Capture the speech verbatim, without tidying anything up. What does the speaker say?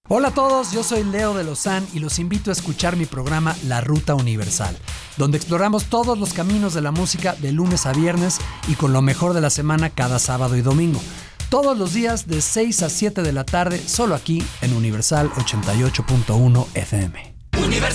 Hola a todos, yo soy Leo de Lozán y los invito a escuchar mi programa La Ruta Universal, donde exploramos todos los caminos de la música de lunes a viernes y con lo mejor de la semana cada sábado y domingo. Todos los días de seis a siete de la tarde, solo aquí en Universal ochenta y ocho punto uno F M. Universal.